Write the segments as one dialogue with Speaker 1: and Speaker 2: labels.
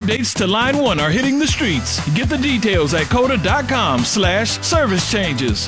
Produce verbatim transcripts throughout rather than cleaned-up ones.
Speaker 1: updates to Line one are hitting the streets. Get the details at coda.com slash service changes.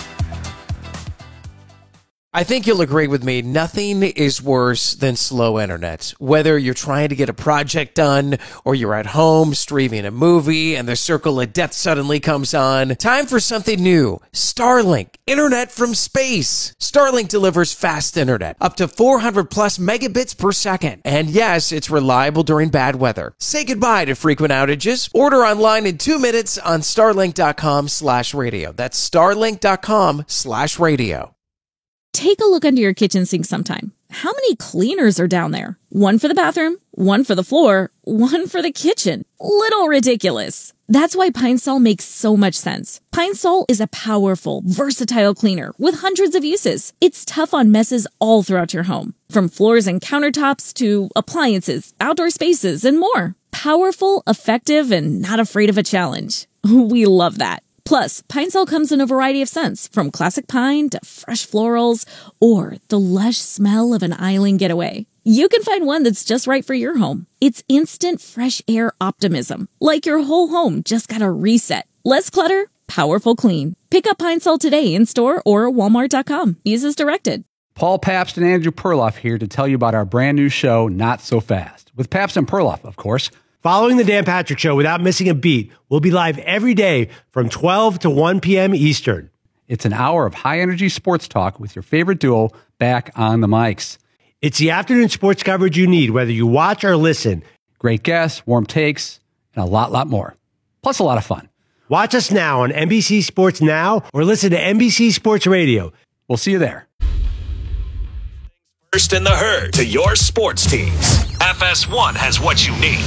Speaker 2: I think you'll agree with me, nothing is worse than slow internet. Whether you're trying to get a project done or you're at home streaming a movie and the circle of death suddenly comes on, time for something new. Starlink, internet from space. Starlink delivers fast internet, up to four hundred plus megabits per second. And yes, it's reliable during bad weather. Say goodbye to frequent outages. Order online in two minutes on starlink.com slash radio. That's starlink.com slash radio.
Speaker 3: Take a look under your kitchen sink sometime. How many cleaners are down there? One for the bathroom, one for the floor, one for the kitchen. Little ridiculous. That's why Pine Sol makes so much sense. Pine Sol is a powerful, versatile cleaner with hundreds of uses. It's tough on messes all throughout your home, from floors and countertops to appliances, outdoor spaces, and more. Powerful, effective, and not afraid of a challenge. We love that. Plus, Pine Sol comes in a variety of scents, from classic pine to fresh florals or the lush smell of an island getaway. You can find one that's just right for your home. It's instant fresh air optimism, like your whole home just got a reset. Less clutter, powerful clean. Pick up Pine Sol today in store or walmart dot com. Use as directed.
Speaker 4: Paul Pabst and Andrew Perloff here to tell you about our brand new show, Not So Fast, with Pabst and Perloff, of course.
Speaker 5: Following the Dan Patrick Show without missing a beat, we'll be live every day from twelve to one p.m. Eastern.
Speaker 4: It's an hour of high-energy sports talk with your favorite duo back on the mics.
Speaker 5: It's the afternoon sports coverage you need, whether you watch or listen.
Speaker 4: Great guests, warm takes, and a lot, lot more. Plus a lot of fun.
Speaker 5: Watch us now on N B C Sports Now or listen to N B C Sports Radio.
Speaker 4: We'll see you there.
Speaker 6: First in the herd to your sports teams. F S one has what you need.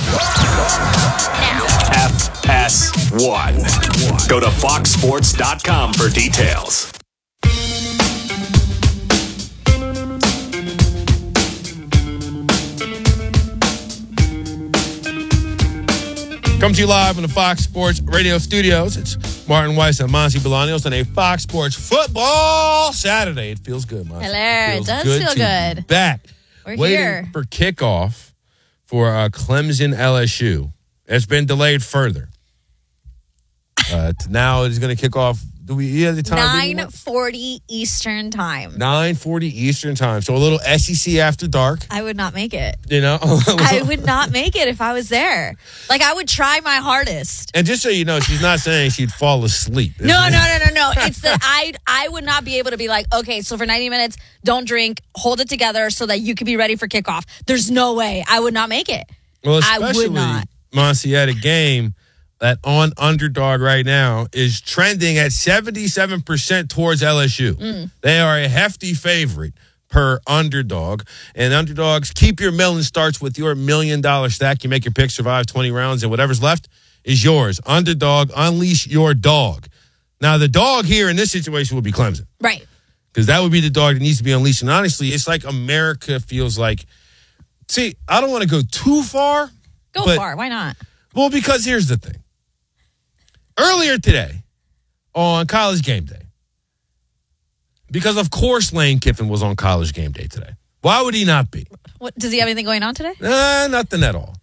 Speaker 6: F S one. Go to fox sports dot com for details.
Speaker 7: Come to you live in the Fox Sports Radio studios. It's Martin Weiss and Monty Bolaños on a Fox Sports Football Saturday. It feels good, Monty.
Speaker 8: Hello.
Speaker 7: It,
Speaker 8: It does
Speaker 7: good
Speaker 8: feel
Speaker 7: to
Speaker 8: good.
Speaker 7: be back.
Speaker 8: We're
Speaker 7: Waiting
Speaker 8: here.
Speaker 7: for kickoff for uh, Clemson L S U. It's been delayed further. Uh, now it's going to kick off. Do we yeah, the time?
Speaker 8: nine forty Eastern time.
Speaker 7: nine forty Eastern time. So a little S E C after dark.
Speaker 8: I would not make it.
Speaker 7: You know?
Speaker 8: I would not make it if I was there. Like, I would try my hardest.
Speaker 7: And just so you know, she's not saying she'd fall asleep.
Speaker 8: No, no, no, no, no. It's that I I would not be able to be like, okay, so for ninety minutes, don't drink, hold it together so that you can be ready for kickoff. There's no way. I would not make it.
Speaker 7: Well,
Speaker 8: I
Speaker 7: especially,
Speaker 8: would not.
Speaker 7: Monty, at a game that on underdog right now is trending at seventy-seven percent towards L S U.
Speaker 8: Mm.
Speaker 7: They are a hefty favorite per underdog. And underdogs, keep your million starts with your million dollar stack. You make your pick, survive twenty rounds, and whatever's left is yours. Underdog, unleash your dog. Now, the dog here in this situation would be Clemson.
Speaker 8: Right.
Speaker 7: Because that would be the dog that needs to be unleashed. And honestly, it's like America feels like, see, I don't want to go too far.
Speaker 8: Go
Speaker 7: but,
Speaker 8: far. Why not?
Speaker 7: Well, because here's the thing. Earlier today on College Game Day, because of course Lane Kiffin was on College Game Day today. Why would he not be?
Speaker 8: What, does he have anything going on today?
Speaker 7: Uh, nothing at all.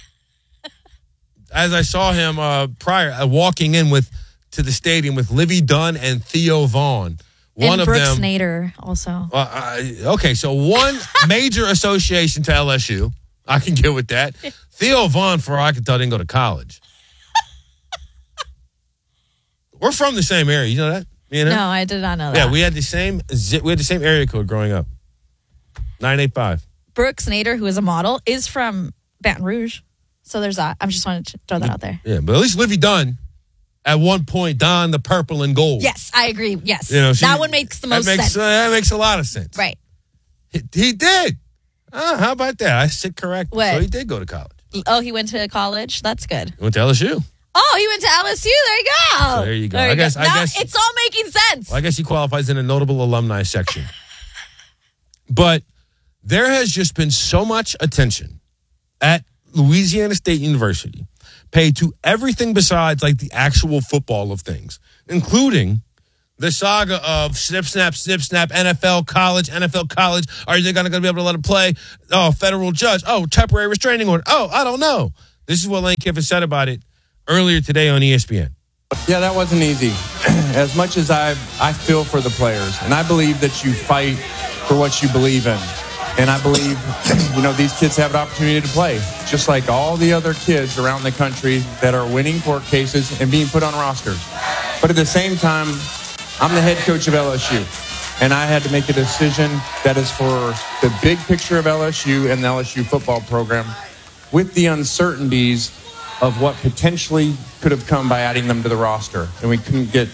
Speaker 7: As I saw him uh, prior, uh, walking in with to the stadium with Livy Dunn and Theo Vaughn. One
Speaker 8: and
Speaker 7: of
Speaker 8: Brooks
Speaker 7: them.
Speaker 8: Snyder also.
Speaker 7: Uh, uh, okay, so one major association to L S U. I can get with that. Theo Vaughn, for all I can tell, didn't go to college. We're from the same area. You know that? You know?
Speaker 8: No, I did not know that.
Speaker 7: Yeah, we had the same zi- we had the same area code growing up. nine eight five.
Speaker 8: Brooke Snyder, who is a model, is from Baton Rouge. So there's that. I just wanted to throw that out there.
Speaker 7: Yeah, but at least Livy Dunn, at one point, donned the purple and gold.
Speaker 8: Yes, I agree. Yes.
Speaker 7: You know, she,
Speaker 8: that one makes the most
Speaker 7: that makes,
Speaker 8: sense.
Speaker 7: Uh, that makes a lot of sense.
Speaker 8: Right.
Speaker 7: He, he did. Oh, how about that? I sit correct.
Speaker 8: What?
Speaker 7: So he did go to college.
Speaker 8: Oh, he went to college? That's good.
Speaker 7: He went to L S U.
Speaker 8: Oh, he went to L S U. There you go.
Speaker 7: So there you go.
Speaker 8: There
Speaker 7: I
Speaker 8: you
Speaker 7: guess.
Speaker 8: go.
Speaker 7: I
Speaker 8: Now
Speaker 7: guess
Speaker 8: it's all making sense.
Speaker 7: Well, I guess he qualifies in a notable alumni section. But there has just been so much attention at Louisiana State University paid to everything besides like the actual football of things, including the saga of snip, snap, snip, snap, N F L, college, N F L, college. Are they going to be able to let it play? Oh, federal judge. Oh, temporary restraining order. Oh, I don't know. This is what Lane Kiffin said about it earlier today on E S P N.
Speaker 9: Yeah, that wasn't easy. As much as I I feel for the players, and I believe that you fight for what you believe in. And I believe, you know, these kids have an opportunity to play, just like all the other kids around the country that are winning court cases and being put on rosters. But at the same time, I'm the head coach of L S U, and I had to make a decision that is for the big picture of L S U and the L S U football program, with the uncertainties of what potentially could have come by adding them to the roster. And we couldn't get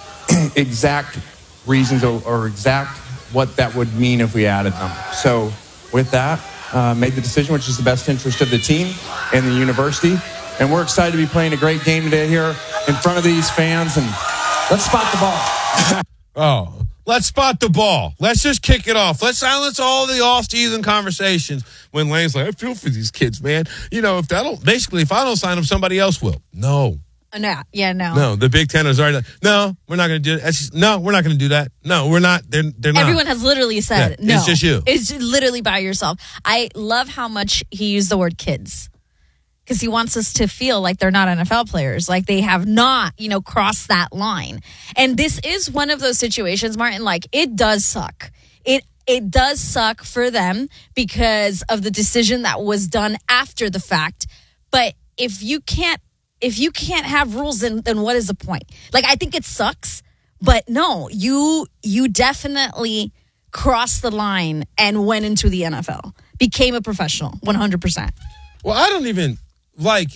Speaker 9: exact reasons or, or exact what that would mean if we added them. So with that, uh, made the decision, which is the best interest of the team and the university. And we're excited to be playing a great game today here in front of these fans. And let's spot the ball.
Speaker 7: Oh, let's spot the ball. Let's just kick it off. Let's silence all the off-season conversations when Lane's like, I feel for these kids, man. You know, if I don't, basically, if I don't sign them, somebody else will. No.
Speaker 8: No, yeah, no.
Speaker 7: No, the Big Ten is already like, no, we're not going to do it. No, we're not going to do that. No, we're not. They're, they're not.
Speaker 8: Everyone has literally said
Speaker 7: Yeah,
Speaker 8: no.
Speaker 7: it's just you.
Speaker 8: It's literally by yourself. I love how much he used the word kids because he wants us to feel like they're not N F L players, like they have not, you know, crossed that line. And this is one of those situations, Martin, like it does suck. It It does suck for them because of the decision that was done after the fact. But if you can't, if you can't have rules, then, then what is the point? Like, I think it sucks, but no, you you definitely crossed the line and went into the N F L, became a professional, one hundred percent.
Speaker 7: Well, I don't even, like,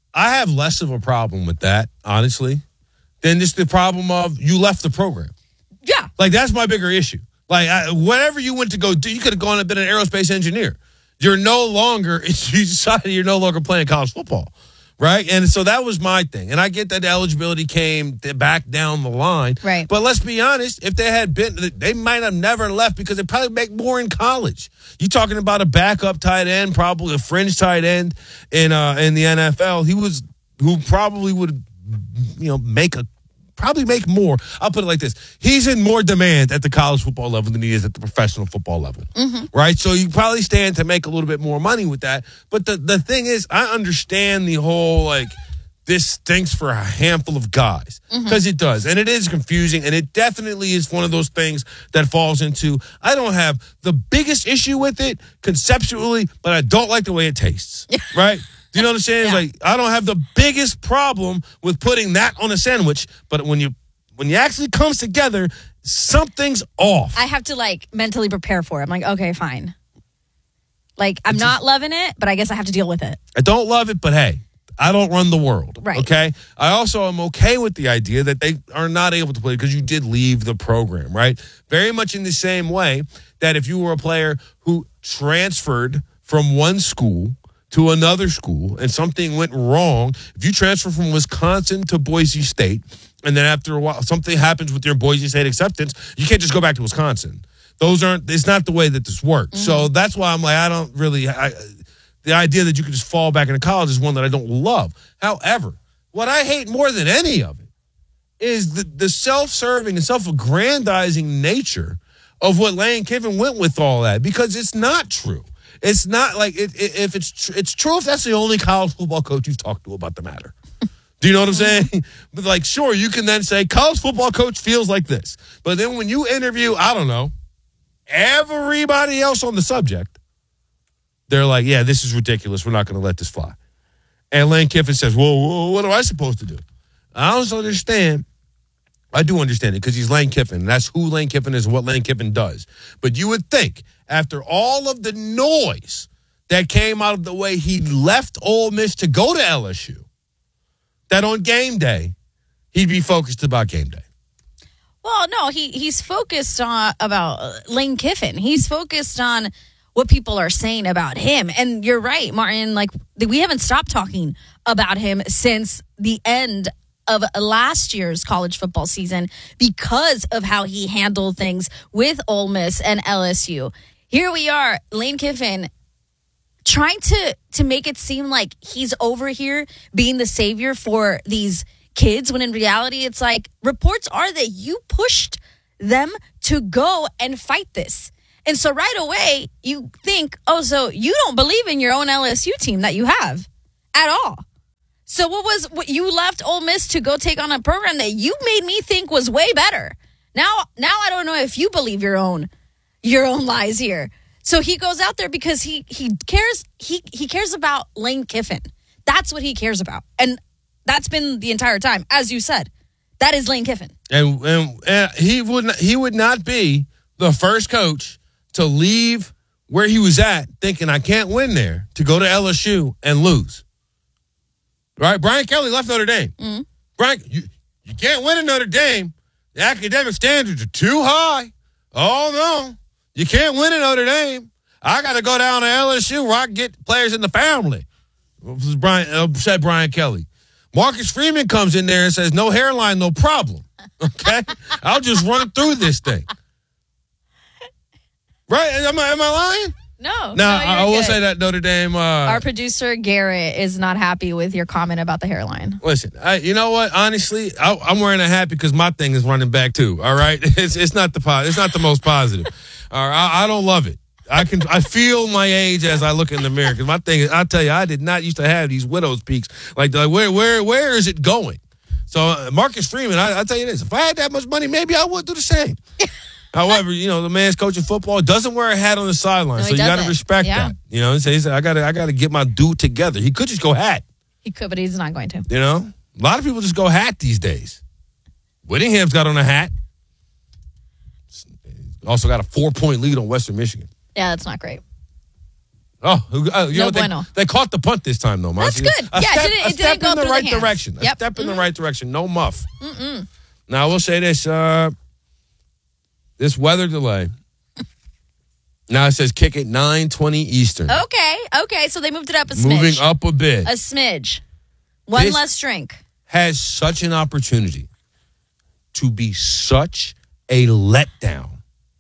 Speaker 7: I have less of a problem with that, honestly, than just the problem of you left the program.
Speaker 8: Yeah.
Speaker 7: Like, that's my bigger issue. Like, I, whatever you went to go do, you could have gone and been an aerospace engineer. You're no longer, you decided you're no longer playing college football. Right? And so that was my thing. And I get that the eligibility came back down the line.
Speaker 8: Right.
Speaker 7: But let's be honest, if they had been, they might have never left because they probably make more in college. You talking about a backup tight end, probably a fringe tight end in uh, in the N F L. He was, who probably would, you know, make a, probably make more. I'll put it like this. He's in more demand at the college football level than he is at the professional football level. Mm-hmm. Right? So you probably stand to make a little bit more money with that. But the, the thing is, I understand the whole, like, this stinks for a handful of guys. Because mm-hmm. it does. And it is confusing. And it definitely is one of those things that falls into, I don't have the biggest issue with it conceptually, but I don't like the way it tastes. Right? You know what I'm saying? Yeah. It's like, I don't have the biggest problem with putting that on a sandwich, but when you when it actually comes together, something's off.
Speaker 8: I have to, like, mentally prepare for it. I'm like, okay, fine. Like, I'm it's not just, loving it, but I guess I have to deal with it.
Speaker 7: I don't love it, but hey, I don't run the world.
Speaker 8: Right.
Speaker 7: Okay? I also am okay with the idea that they are not able to play because you did leave the program, right? Very much in the same way that if you were a player who transferred from one school to another school and something went wrong, if you transfer from Wisconsin to Boise State and then after a while something happens with your Boise State acceptance, you can't just go back to Wisconsin. Those aren't, it's not the way that this works. Mm-hmm. So that's why I'm like, I don't really, I, the idea that you could just fall back into college is one that I don't love. However, what I hate more than any of it is the, the self-serving and self-aggrandizing nature of what Lane Kiffin went with all that, because it's not true. It's not like it, it, if it's tr- it's true if that's the only college football coach you've talked to about the matter. Do you know what I'm saying? But like, sure, you can then say college football coach feels like this, but then when you interview, I don't know, everybody else on the subject, they're like, yeah, this is ridiculous. We're not going to let this fly. And Lane Kiffin says, well, what am I supposed to do? I don't understand. I do understand it because he's Lane Kiffin. And that's who Lane Kiffin is and what Lane Kiffin does. But you would think, after all of the noise that came out of the way he left Ole Miss to go to L S U, that on game day, he'd be focused about game day.
Speaker 8: Well, no, he he's focused on about Lane Kiffin. He's focused on what people are saying about him. And you're right, Martin, like we haven't stopped talking about him since the end of last year's college football season because of how he handled things with Ole Miss and L S U. Here we are, Lane Kiffin, trying to, to make it seem like he's over here being the savior for these kids, when in reality, it's like reports are that you pushed them to go and fight this. And so right away, you think, oh, so you don't believe in your own L S U team that you have at all. So what was what you left Ole Miss to go take on a program that you made me think was way better. Now, now I don't know if you believe your own your own lies here. So he goes out there because he he cares he he cares about Lane Kiffin. That's what he cares about, and that's been the entire time. As you said, that is Lane Kiffin,
Speaker 7: and and, and he would not, he would not be the first coach to leave where he was at, thinking I can't win there, to go to L S U and lose. Right? Brian Kelly left Notre Dame. Mm-hmm. Brian, you, you can't win at Notre Dame. The academic standards are too high. Oh, no. You can't win at Notre Dame. I got to go down to L S U where I can get players in the family. This is Brian, uh, said Brian Kelly. Marcus Freeman comes in there and says, no hairline, no problem. Okay? I'll just run through this thing. Right? Am I, am I lying?
Speaker 8: No.
Speaker 7: Now,
Speaker 8: no,
Speaker 7: I will
Speaker 8: good.
Speaker 7: say that Notre Dame. Uh,
Speaker 8: Our producer, Garrett, is not happy with your comment about the hairline.
Speaker 7: Listen, I, you know what? Honestly, I, I'm wearing a hat because my thing is running back too. All right, it's it's not the po- it's not the most positive. All right, I, I don't love it. I can I feel my age as I look in the mirror because my thing is, I tell you, I did not used to have these widow's peaks. Like, like where where where is it going? So uh, Marcus Freeman, I, I tell you this: if I had that much money, maybe I would do the same. However, you know, the man's coaching football, doesn't wear a hat on the sideline,
Speaker 8: No,
Speaker 7: so
Speaker 8: he
Speaker 7: you got to
Speaker 8: doesn't.
Speaker 7: respect
Speaker 8: Yeah.
Speaker 7: that. You know, he says, I got to I got to get my due together. He could just go hat.
Speaker 8: He could, but he's not going to.
Speaker 7: You know, a lot of people just go hat these days. Whittingham's got on a hat. Also got a four-point lead on Western Michigan.
Speaker 8: Yeah, that's not great.
Speaker 7: Oh, who- uh, you
Speaker 8: No
Speaker 7: know what?
Speaker 8: bueno.
Speaker 7: They, they caught the punt this time, though,
Speaker 8: That's
Speaker 7: Marcy.
Speaker 8: good.
Speaker 7: A
Speaker 8: Yeah, it
Speaker 7: step,
Speaker 8: didn't-
Speaker 7: a
Speaker 8: it
Speaker 7: step
Speaker 8: didn't go
Speaker 7: in the
Speaker 8: through the
Speaker 7: right
Speaker 8: hands.
Speaker 7: direction. A
Speaker 8: Yep.
Speaker 7: step in
Speaker 8: Mhm.
Speaker 7: the right direction. No muff. Mm-mm. Now, I will say this. Uh, this weather delay. Now it says kick at nine twenty Eastern.
Speaker 8: Okay, okay. So they moved it up a smidge.
Speaker 7: Moving up a bit.
Speaker 8: A smidge. One
Speaker 7: This-
Speaker 8: less drink.
Speaker 7: Has such an opportunity to be such a letdown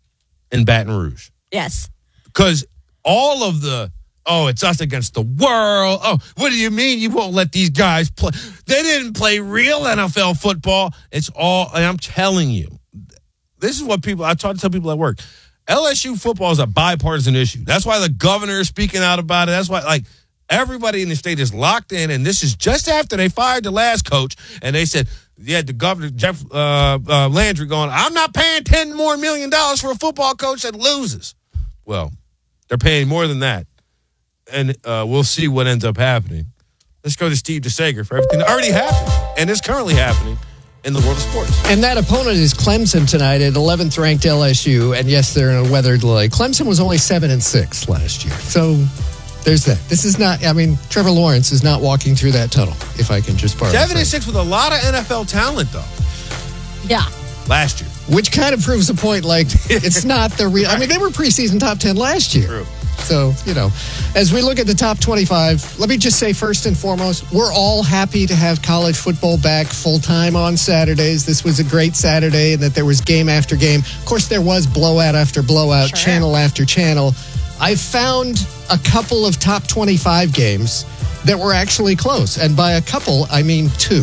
Speaker 7: in Baton Rouge.
Speaker 8: Yes.
Speaker 7: Because all of the, oh, it's us against the world. Oh, what do you mean you won't let these guys play? They didn't play real N F L football. It's all, and I'm telling you, this is what people, I try to tell people at work. L S U football is a bipartisan issue. That's why the governor is speaking out about it. That's why, like, everybody in the state is locked in, and this is just after they fired the last coach, and they said, yeah, the governor, Jeff uh, uh, Landry, going, I'm not paying ten more million dollars for a football coach that loses. Well, they're paying more than that, and uh, we'll see what ends up happening. Let's go to Steve DeSager for everything that already happened and is currently happening in the world of sports.
Speaker 10: And that opponent is Clemson tonight at eleventh ranked L S U, and yes, they're in a weather delay. Clemson was only seven and six last year, so there's that. This is not, I mean, Trevor Lawrence is not walking through that tunnel, if I can just borrow.
Speaker 7: Seven and six with a lot of N F L talent, though.
Speaker 8: Yeah.
Speaker 7: Last year.
Speaker 10: Which kind of proves the point, like, it's not the real, I mean, they were preseason top ten last year.
Speaker 7: True.
Speaker 10: So, you know, as we look at the top twenty-five, let me just say first and foremost, we're all happy to have college football back full-time on Saturdays. This was a great Saturday and that there was game after game. Of course, there was blowout after blowout,
Speaker 8: Sure.
Speaker 10: channel after channel. I found a couple of top twenty-five games that were actually close. And by a couple, I mean two.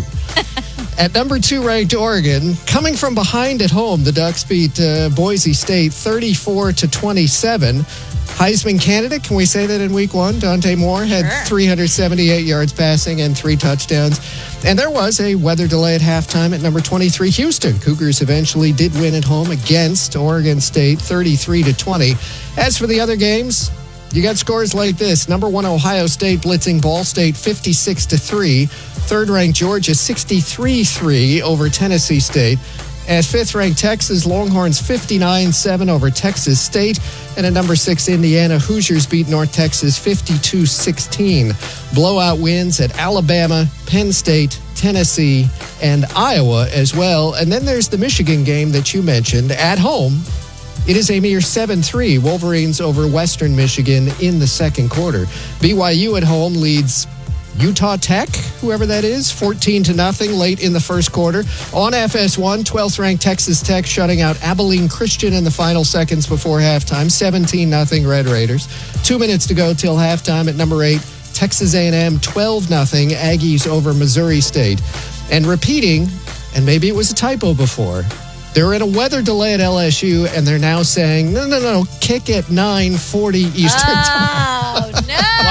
Speaker 10: At number two ranked Oregon, coming from behind at home, the Ducks beat uh, Boise State thirty-four to twenty-seven. Heisman candidate, can we say that in week one? Dante Moore had
Speaker 8: Sure.
Speaker 10: three hundred seventy-eight yards passing and three touchdowns. And there was a weather delay at halftime at number twenty-three, Houston. Cougars eventually did win at home against Oregon State, thirty-three to twenty. As for the other games, you got scores like this. Number one, Ohio State blitzing Ball State fifty-six to three. Third-ranked Georgia sixty-three three over Tennessee State. At fifth-ranked Texas, Longhorns fifty-nine seven over Texas State. And at number six, Indiana, Hoosiers beat North Texas fifty-two sixteen. Blowout wins at Alabama, Penn State, Tennessee, and Iowa as well. And then there's the Michigan game that you mentioned at home. It is a mere seven three, Wolverines over Western Michigan in the second quarter. B Y U at home leads Utah Tech, whoever that is, fourteen to nothing late in the first quarter. On F S one, twelfth ranked Texas Tech shutting out Abilene Christian in the final seconds before halftime, seventeen nothing Red Raiders. Two minutes to go till halftime at number eight, Texas A and M, twelve nothing Aggies over Missouri State. And repeating, and maybe it was a typo before, they're in a weather delay at L S U, and they're now saying, no, no, no, kick at nine forty Eastern time.
Speaker 8: Oh, no.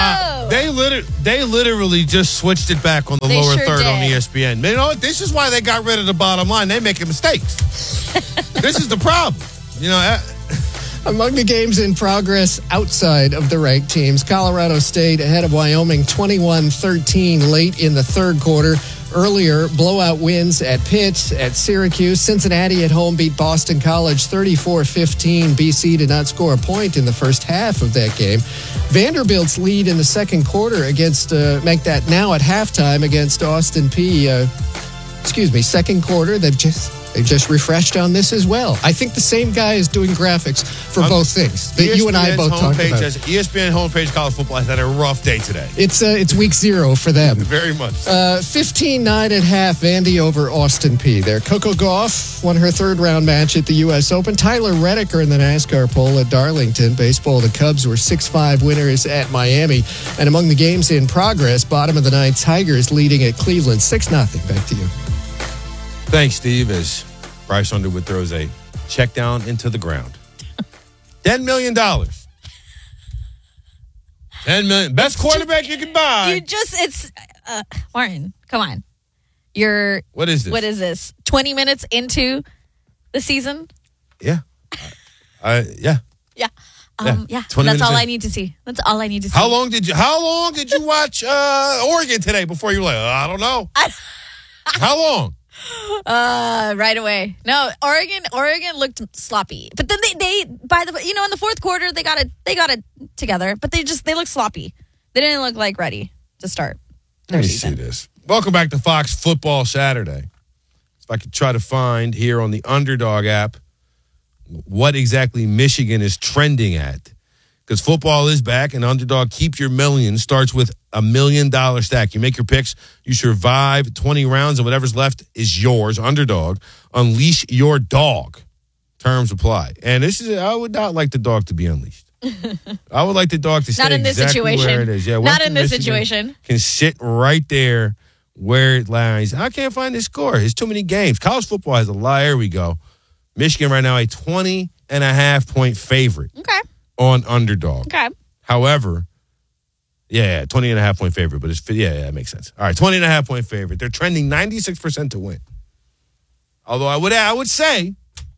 Speaker 7: They literally, they literally just switched it back on the
Speaker 8: They
Speaker 7: lower
Speaker 8: sure
Speaker 7: third on
Speaker 8: did.
Speaker 7: E S P N. You know what? This is why they got rid of the bottom line. They making mistakes. This is the problem. You know. Uh,
Speaker 10: Among the games in progress outside of the ranked teams, Colorado State ahead of Wyoming twenty-one thirteen late in the third quarter. Earlier, blowout wins at Pitt, at Syracuse. Cincinnati at home beat Boston College thirty-four fifteen. B C did not score a point in the first half of that game. Vanderbilt's lead in the second quarter against, uh, make that now at halftime against Austin Peay. Uh, excuse me, second quarter, they've just... They've just refreshed on this as well. I think the same guy is doing graphics for
Speaker 7: Um,
Speaker 10: both things that you and I both talked
Speaker 7: homepage
Speaker 10: about.
Speaker 7: has- E S P N homepage college football has had a rough day today.
Speaker 10: It's uh, it's week zero for them.
Speaker 7: Very much.
Speaker 10: Uh, fifteen nine at half, Vandy over Austin Peay. There, Coco Gauff won her third round match at the U S Open. Tyler Reddick in the NASCAR pole at Darlington. Baseball, the Cubs were six five winners at Miami. And among the games in progress, bottom of the ninth, Tigers leading at Cleveland six nothing. Back to you.
Speaker 7: Thanks, Steve, as Bryce Underwood throws a check down into the ground. ten million dollars. ten million dollars. Best quarterback you can buy.
Speaker 8: You just, it's, uh, Martin, come on. You're,
Speaker 7: What is this?
Speaker 8: what is this? twenty minutes into the season?
Speaker 7: Yeah. I, yeah.
Speaker 8: Yeah. Um,
Speaker 7: Yeah,
Speaker 8: yeah.
Speaker 7: twenty
Speaker 8: That's
Speaker 7: minutes
Speaker 8: all
Speaker 7: in.
Speaker 8: I need to see. That's all I need to see.
Speaker 7: How long did you How long did you watch uh, Oregon today before you were like, I don't know? How long?
Speaker 8: Uh, right away. No, Oregon. Oregon looked sloppy, but then they, they by the you know in the fourth quarter they got it they got it together, but they just they look sloppy. They didn't look like ready to start their
Speaker 7: Let me
Speaker 8: season.
Speaker 7: see this. Welcome back to Fox Football Saturday. If I could try to find here on the Underdog app what exactly Michigan is trending at. Because football is back, and Underdog Keep Your Million starts with a million dollar stack. You make your picks, you survive twenty rounds, and whatever's left is yours. Underdog, unleash your dog. Terms apply. And this is, I would not like the dog to be unleashed. I would like the dog to stay
Speaker 8: Not in this
Speaker 7: exactly
Speaker 8: situation.
Speaker 7: where it is. Yeah,
Speaker 8: Not
Speaker 7: Western
Speaker 8: in this
Speaker 7: Michigan
Speaker 8: situation.
Speaker 7: Can sit right there where it lies. I can't find this score. There's too many games. College football has a lot. There we go. Michigan right now a twenty and a half point favorite.
Speaker 8: Okay.
Speaker 7: On Underdog.
Speaker 8: Okay.
Speaker 7: However, yeah, yeah, twenty and a half point favorite, but it's, yeah, yeah, that makes sense. All right, twenty and a half point favorite. They're trending ninety-six percent to win. Although I would, I would say,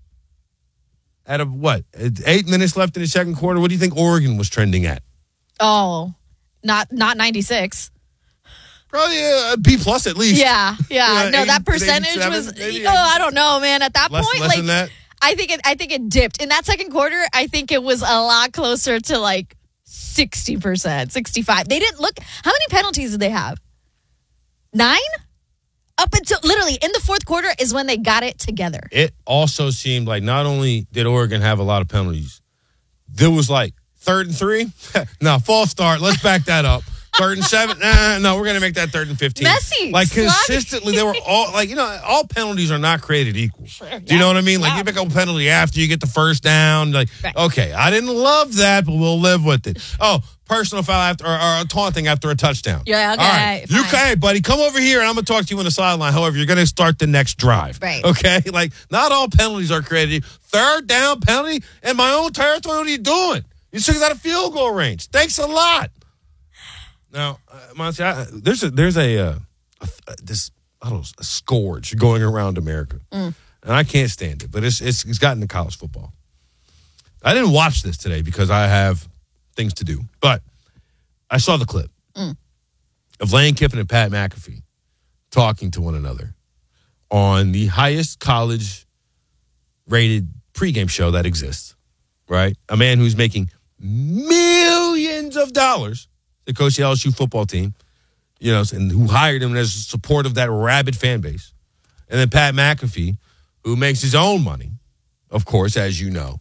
Speaker 7: out of what, eight minutes left in the second quarter, what do you think Oregon was trending at?
Speaker 8: Oh, not not ninety-six.
Speaker 7: Probably a B plus at least.
Speaker 8: Yeah, yeah.
Speaker 7: Yeah,
Speaker 8: no,
Speaker 7: eighty,
Speaker 8: that percentage
Speaker 7: eighty-seven,
Speaker 8: was.
Speaker 7: maybe
Speaker 8: Oh, I don't know, man. At that
Speaker 7: Less,
Speaker 8: point,
Speaker 7: less
Speaker 8: like
Speaker 7: than that.
Speaker 8: I think it. I think it dipped in that second quarter. I think it was a lot closer to like sixty percent, sixty-five. They didn't look. How many penalties did they have? Nine. Up until literally in the fourth quarter is when they got it together.
Speaker 7: It also seemed like not only did Oregon have a lot of penalties, there was like third and three. No, false start. Let's back that up. Third and seven. Nah, no, we're going to make that third and fifteen.
Speaker 8: Messy,
Speaker 7: Like
Speaker 8: slimy.
Speaker 7: consistently, they were all like, you know, all penalties are not created equal.
Speaker 8: Sure,
Speaker 7: Do you
Speaker 8: yeah,
Speaker 7: know what I mean? Like
Speaker 8: yeah.
Speaker 7: you pick up a penalty after you get the first down. Like,
Speaker 8: Right.
Speaker 7: okay, I didn't love that, but we'll live with it. Oh, personal foul after or, or taunting after a touchdown.
Speaker 8: Yeah, okay,
Speaker 7: All right, you
Speaker 8: fine.
Speaker 7: okay, buddy? Come over here, and I'm going to talk to you on the sideline. However, you're going to start the next drive.
Speaker 8: Right.
Speaker 7: Okay. Like not all penalties are created. Third down penalty in my own territory. What are you doing? You took us out of field goal range. Thanks a lot. Now, uh, Monty, I, there's a there's a, uh, a, a this I don't know, a scourge going around America,
Speaker 8: Mm.
Speaker 7: and I can't stand it. But it's it's it's gotten to college football. I didn't watch this today because I have things to do, but I saw the clip
Speaker 8: Mm.
Speaker 7: of Lane Kiffin and Pat McAfee talking to one another on the highest college rated pregame show that exists. Right, a man who's making millions of dollars to coach the L S U football team, you know, and who hired him as support of that rabid fan base. And then Pat McAfee, who makes his own money, of course, as you know,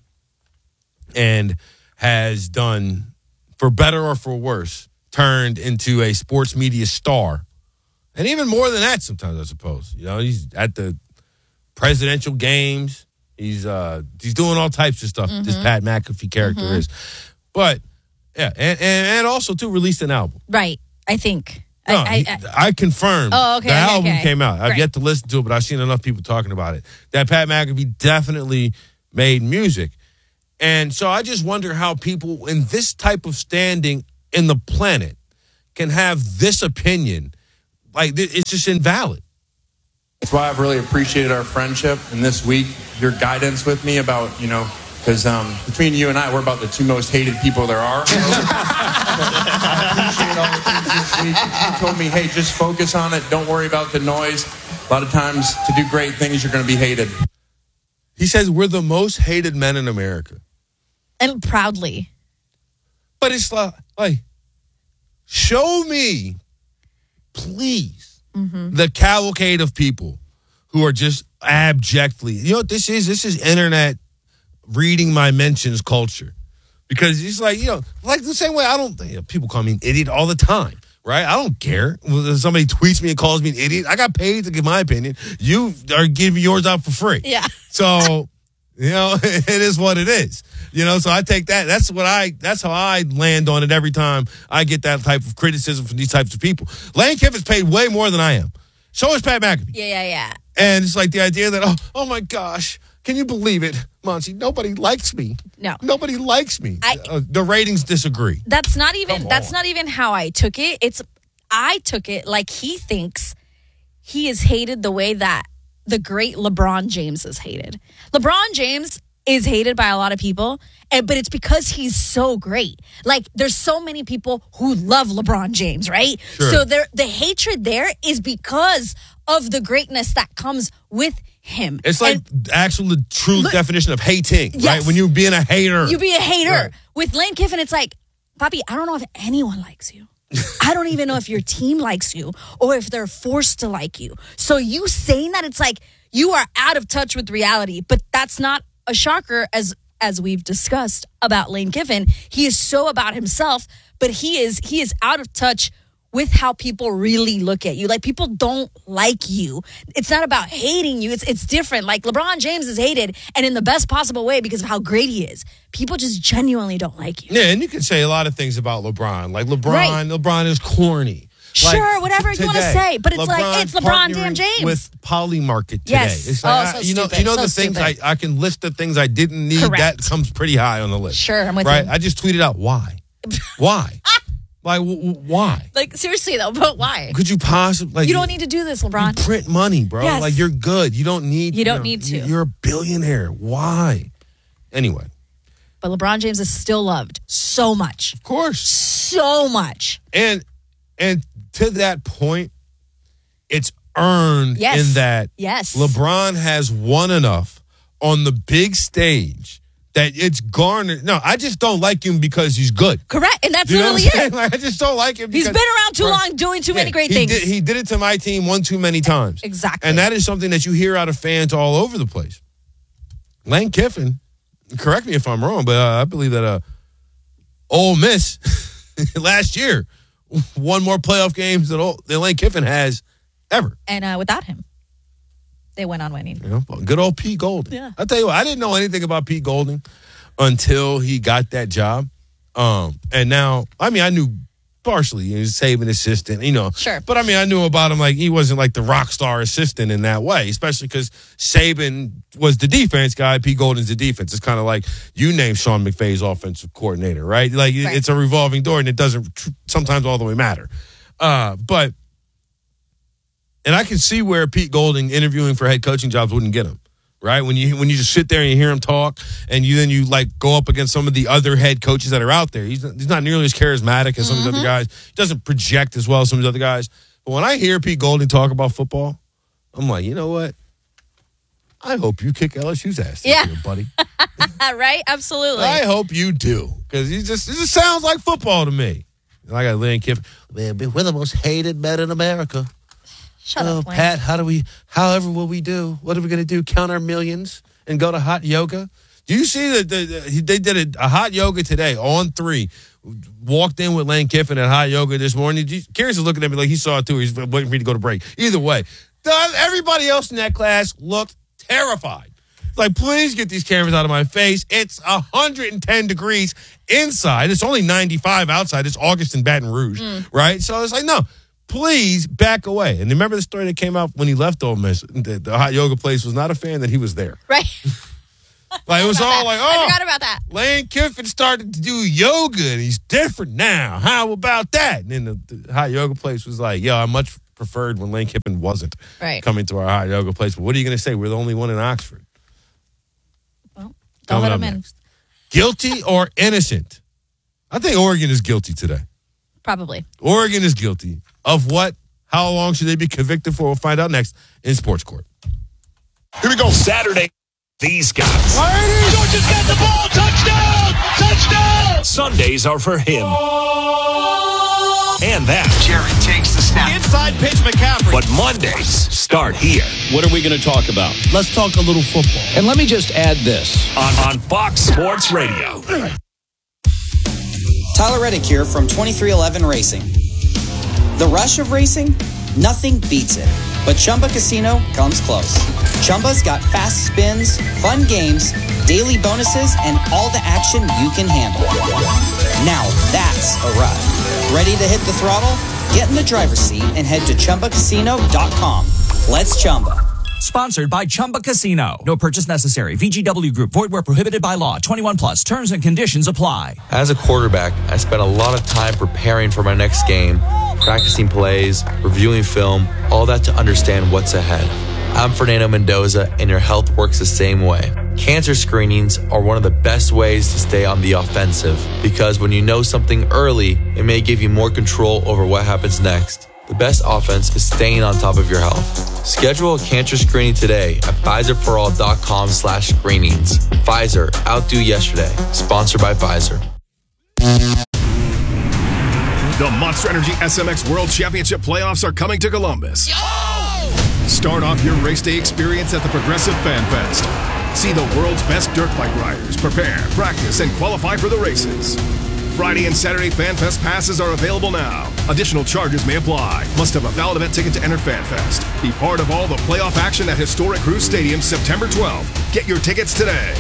Speaker 7: and has done, for better or for worse, turned into a sports media star. And even more than that sometimes, I suppose. You know, he's at the presidential games. He's uh, he's doing all types of stuff.
Speaker 8: Mm-hmm.
Speaker 7: This Pat McAfee character
Speaker 8: Mm-hmm.
Speaker 7: is. But, yeah, and, and, and also, too, released an album.
Speaker 8: Right. I think.
Speaker 7: No,
Speaker 8: I,
Speaker 7: he-
Speaker 8: I,
Speaker 7: I confirmed.
Speaker 8: Oh, okay,
Speaker 7: The
Speaker 8: okay,
Speaker 7: album
Speaker 8: okay.
Speaker 7: came out. I've
Speaker 8: Right.
Speaker 7: yet to listen to it, but I've seen enough people talking about it. That Pat McAfee definitely made music. And so I just wonder how people in this type of standing in the planet can have this opinion. Like, it's just invalid.
Speaker 9: That's why I've really appreciated our friendship and this week, your guidance with me about, you know, because um, between you and I, we're about the two most hated people there are. I appreciate all the things this week. You told me, hey, just focus on it. Don't worry about the noise. A lot of times to do great things, you're going to be hated.
Speaker 7: He says we're the most hated men in America.
Speaker 8: And proudly.
Speaker 7: But it's like, like show me, please, mm-hmm. the cavalcade of people who are just abjectly, you know what this is? This is internet reading my mentions culture. Because it's like, you know, like the same way I don't, you know, people call me an idiot all the time, right? I don't care. When somebody tweets me and calls me an idiot, I got paid to give my opinion. You are giving yours out for free.
Speaker 8: Yeah.
Speaker 7: So, you know, it is what it is. You know, so I take that. That's what I, that's how I land on it every time I get that type of criticism from these types of people. Lane Kiffin's paid way more than I am. So is Pat McAfee.
Speaker 8: Yeah, yeah, yeah.
Speaker 7: And it's like the idea that, oh, oh my gosh, can you believe it, Monty? Nobody likes me.
Speaker 8: No.
Speaker 7: Nobody likes me.
Speaker 8: I,
Speaker 7: uh, the ratings disagree.
Speaker 8: That's not even, that's not even how I took it. It's, I took it like he thinks he is hated the way that the great LeBron James is hated. LeBron James is hated by a lot of people, and, but it's because he's so great. Like, there's so many people who love LeBron James, right?
Speaker 7: Sure.
Speaker 8: So there, the hatred there is because of the greatness that comes with him.
Speaker 7: It's like and, actual the true look, definition of hating, yes. right? When you being a hater.
Speaker 8: You be a hater.
Speaker 7: Right.
Speaker 8: With Lane Kiffin, it's like, Bobby, I don't know if anyone likes you. I don't even know if your team likes you or if they're forced to like you. So you saying that, it's like you are out of touch with reality. But that's not a shocker, as as we've discussed about Lane Kiffin. He is so about himself, but he is he is out of touch with how people really look at you. Like, people don't like you. It's not about hating you. It's it's different. Like, LeBron James is hated, and in the best possible way because of how great he is. People just genuinely don't like you.
Speaker 7: Yeah, and you can say a lot of things about LeBron. Like, LeBron,
Speaker 8: right.
Speaker 7: LeBron is corny.
Speaker 8: Sure,
Speaker 7: like,
Speaker 8: whatever
Speaker 7: today,
Speaker 8: you want to say, but it's
Speaker 7: LeBron
Speaker 8: like, it's LeBron damn James.
Speaker 7: With Polymarket today.
Speaker 8: Yes.
Speaker 7: It's like,
Speaker 8: oh, so
Speaker 7: I, you know,
Speaker 8: stupid.
Speaker 7: you know
Speaker 8: so
Speaker 7: the things
Speaker 8: stupid.
Speaker 7: I, I can list the things I didn't need.
Speaker 8: Correct.
Speaker 7: That comes pretty high on the list.
Speaker 8: Sure, I'm with
Speaker 7: right?
Speaker 8: you.
Speaker 7: I just tweeted out, why? Why? Like, w- w- why?
Speaker 8: Like, seriously, though, but why?
Speaker 7: Could you possibly? Like,
Speaker 8: you don't need to do this, LeBron.
Speaker 7: You print money, bro.
Speaker 8: Yes.
Speaker 7: Like, you're good. You don't need.
Speaker 8: You don't
Speaker 7: know,
Speaker 8: need to.
Speaker 7: You're a billionaire. Why? Anyway.
Speaker 8: But LeBron James is still loved so much.
Speaker 7: Of course.
Speaker 8: So much.
Speaker 7: And and to that point, it's earned
Speaker 8: yes.
Speaker 7: in that
Speaker 8: yes.
Speaker 7: LeBron has won enough on the big stage that it's garnered. No, I just don't like him because he's good.
Speaker 8: Correct. And that's
Speaker 7: you know
Speaker 8: literally it.
Speaker 7: Like, I just don't like him.
Speaker 8: He's
Speaker 7: because,
Speaker 8: been around too
Speaker 7: right,
Speaker 8: long doing too
Speaker 7: yeah,
Speaker 8: many great
Speaker 7: he
Speaker 8: things.
Speaker 7: Did, he did it to my team one too many times.
Speaker 8: Exactly.
Speaker 7: And that is something that you hear out of fans all over the place. Lane Kiffin, correct me if I'm wrong, but uh, I believe that uh, Ole Miss last year won more playoff games than, old, than Lane Kiffin has ever.
Speaker 8: And uh, without him, they went on winning.
Speaker 7: You know, good old Pete Golding.
Speaker 8: Yeah.
Speaker 7: I'll tell you what, I didn't know anything about Pete Golding until he got that job. Um, and now, I mean, I knew partially, he was a Saban assistant, you know.
Speaker 8: Sure.
Speaker 7: But I mean, I knew about him like he wasn't like the rock star assistant in that way, especially because Saban was the defense guy, Pete Golding's the defense. It's kind of like you name Sean McVay's offensive coordinator, right? Like right. It's a revolving door and it doesn't tr- sometimes all the way matter. Uh, but, and I can see where Pete Golding interviewing for head coaching jobs wouldn't get him. Right, when you when you just sit there and you hear him talk, and you then you like go up against some of the other head coaches that are out there. He's not, he's not nearly as charismatic as some mm-hmm. of the other guys. He doesn't project as well as some of the other guys. But when I hear Pete Golding talk about football, I'm like, you know what? I hope you kick L S U's ass, this
Speaker 8: yeah,
Speaker 7: year, buddy.
Speaker 8: Right, absolutely.
Speaker 7: I hope you do because he just it just sounds like football to me. And I got Lane Kiffin. Man, we're the most hated men in America.
Speaker 8: Shut
Speaker 7: oh,
Speaker 8: up, Wayne.
Speaker 7: Pat, how do we, however will we do? What are we going to do? Count our millions and go to hot yoga? Do you see that the, the, they did a, a hot yoga today on three? Walked in with Lane Kiffin at hot yoga this morning. Curious is looking at me like he saw it too. He's waiting for me to go to break. Either way, everybody else in that class looked terrified. Like, please get these cameras out of my face. It's one hundred ten degrees inside. It's only ninety-five outside. It's August in Baton Rouge, mm. right? So it's like, no. Please back away. And remember the story that came out when he left Ole Miss? The, the hot yoga place was not a fan that he was there.
Speaker 8: Right.
Speaker 7: Like, it was all like, oh.
Speaker 8: I forgot about that.
Speaker 7: Lane Kiffin started to do yoga, and he's different now. How about that? And then the, the hot yoga place was like, yo, I much preferred when Lane Kiffin wasn't
Speaker 8: right.
Speaker 7: coming to our hot yoga place. But what are you going to say? We're the only one in Oxford.
Speaker 8: Well, don't let him in.
Speaker 7: Next. Guilty or innocent? I think Oregon is guilty today.
Speaker 8: Probably.
Speaker 7: Oregon is guilty. Of what? How long should they be convicted for? We'll find out next in Sports Court.
Speaker 6: Here we go. Saturday. These guys.
Speaker 1: Georgia's got the ball. Touchdown! Touchdown!
Speaker 6: Sundays are for him. And that.
Speaker 11: Jared takes the snap.
Speaker 1: Inside pitch, McCaffrey.
Speaker 6: But Mondays start here.
Speaker 12: What are we going to talk about?
Speaker 7: Let's talk a little football.
Speaker 12: And let me just add this.
Speaker 6: On, on Fox Sports Radio.
Speaker 13: Tyler Reddick here from twenty-three eleven Racing. The rush of racing? Nothing beats it. But Chumba Casino comes close. Chumba's got fast spins, fun games, daily bonuses, and all the action you can handle. Now that's a ride. Ready to hit the throttle? Get in the driver's seat and head to Chumba Casino dot com. Let's Chumba.
Speaker 14: Sponsored by Chumba Casino. No purchase necessary. V G W Group. Void where prohibited by law. twenty-one plus. Terms and conditions apply.
Speaker 15: As a quarterback, I spent a lot of time preparing for my next game, practicing plays, reviewing film, all that to understand what's ahead. I'm Fernando Mendoza, and your health works the same way. Cancer screenings are one of the best ways to stay on the offensive, because when you know something early, it may give you more control over what happens next. The best offense is staying on top of your health. Schedule a cancer screening today at Pfizer For All dot com slash screenings. Pfizer, outdo yesterday. Sponsored by Pfizer.
Speaker 16: The Monster Energy S M X World Championship playoffs are coming to Columbus. Yo! Start off your race day experience at the Progressive Fan Fest. See the world's best dirt bike riders prepare, practice, and qualify for the races. Friday and Saturday Fan Fest passes are available now. Additional charges may apply. Must have a valid event ticket to enter Fan Fest. Be part of all the playoff action at historic Cruise Stadium September twelfth. Get your tickets today.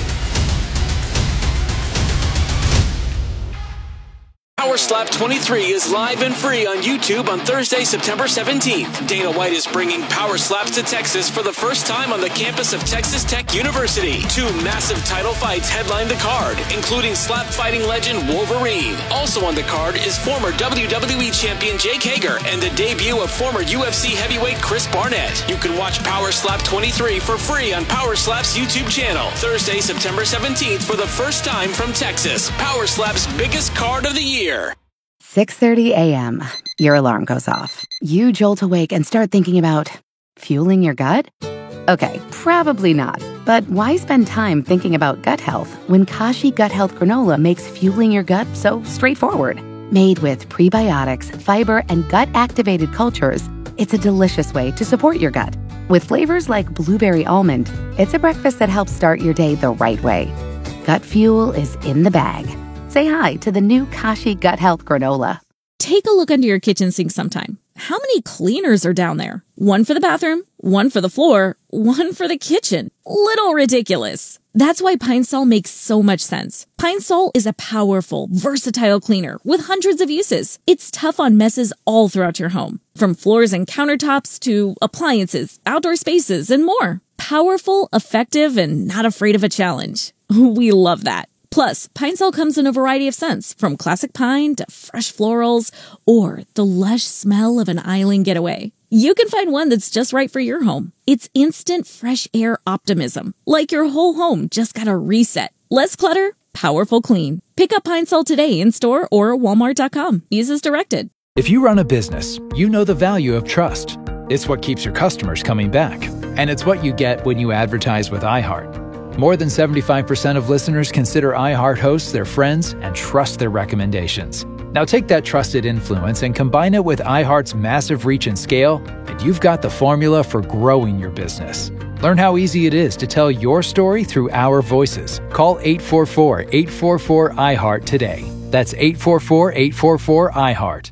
Speaker 17: Power Slap twenty-three is live and free on YouTube on Thursday, September seventeenth. Dana White is bringing Power Slaps to Texas for the first time on the campus of Texas Tech University. Two massive title fights headline the card, including slap fighting legend Wolverine. Also on the card is former W W E champion Jake Hager and the debut of former U F C heavyweight Chris Barnett. You can watch Power Slap twenty-three for free on Power Slap's YouTube channel. Thursday, September seventeenth for the first time from Texas. Power Slap's biggest card of the year.
Speaker 18: six thirty a.m. Your alarm goes off. You jolt awake and start thinking about fueling your gut? Okay, probably not. But why spend time thinking about gut health when Kashi Gut Health Granola makes fueling your gut so straightforward? Made with prebiotics, fiber, and gut-activated cultures, it's a delicious way to support your gut. With flavors like blueberry almond, it's a breakfast that helps start your day the right way. Gut fuel is in the bag. Say hi to the new Kashi Gut Health Granola.
Speaker 3: Take a look under your kitchen sink sometime. How many cleaners are down there? One for the bathroom, one for the floor, one for the kitchen. Little ridiculous. That's why Pine Sol makes so much sense. Pine Sol is a powerful, versatile cleaner with hundreds of uses. It's tough on messes all throughout your home, from floors and countertops to appliances, outdoor spaces, and more. Powerful, effective, and not afraid of a challenge. We love that. Plus, Pine Sol comes in a variety of scents, from classic pine to fresh florals or the lush smell of an island getaway. You can find one that's just right for your home. It's instant fresh air optimism, like your whole home just got a reset. Less clutter, powerful clean. Pick up Pine Sol today in store or walmart dot com. Use as directed.
Speaker 19: If you run a business, you know the value of trust. It's what keeps your customers coming back. And it's what you get when you advertise with iHeart. More than seventy-five percent of listeners consider iHeart hosts their friends and trust their recommendations. Now take that trusted influence and combine it with iHeart's massive reach and scale, and you've got the formula for growing your business. Learn how easy it is to tell your story through our voices. Call eight four four, eight four four, iHeart today. That's eight four four, eight four four, iHeart.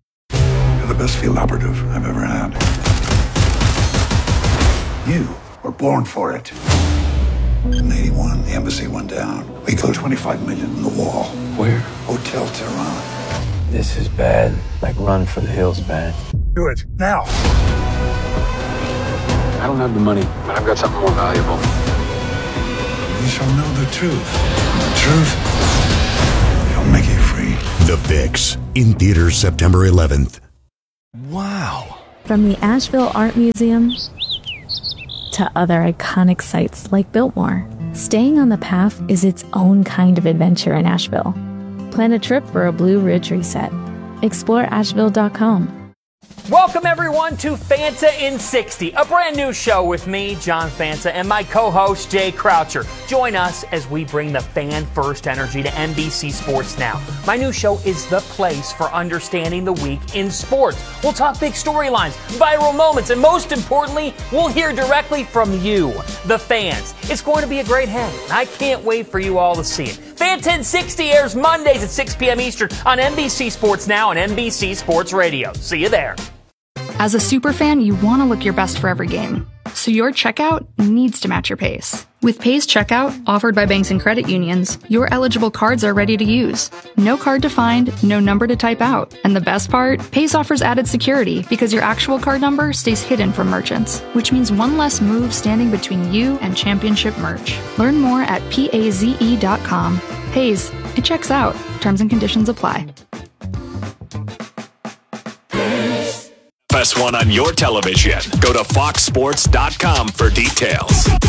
Speaker 20: You're the best field operative I've ever had. You were born for it. In eighty-one, the embassy went down. We closed twenty-five million in the wall.
Speaker 21: Where?
Speaker 20: Hotel Tehran.
Speaker 21: This is bad. Like run for the hills bad.
Speaker 20: Do it, now.
Speaker 21: I don't have the money, but I've got something more valuable.
Speaker 20: you shall know the truth. The truth shall make you free.
Speaker 11: The Fix, in theaters September eleventh.
Speaker 22: Wow. From the Asheville Art Museum to other iconic sites like Biltmore, staying on the path is its own kind of adventure in Asheville. Plan a trip for a Blue Ridge reset. explore asheville dot com.
Speaker 23: Welcome, everyone, to Fanta in sixty, a brand new show with me, John Fanta, and my co-host, Jay Croucher. Join us as we bring the fan-first energy to N B C Sports Now. My new show is the place for understanding the week in sports. We'll talk big storylines, viral moments, and most importantly, we'll hear directly from you, the fans. It's going to be a great hang, and I can't wait for you all to see it. Fanta in sixty airs Mondays at six p.m. Eastern on N B C Sports Now and N B C Sports Radio. See you there.
Speaker 24: As a superfan, you want to look your best for every game. So your checkout needs to match your pace. With Pace Checkout, offered by banks and credit unions, your eligible cards are ready to use. No card to find, no number to type out. And the best part? Pace offers added security because your actual card number stays hidden from merchants, which means one less move standing between you and championship merch. Learn more at paze dot com. Paze, it checks out. Terms and conditions apply.
Speaker 6: F S one on your television. Go to fox sports dot com for details.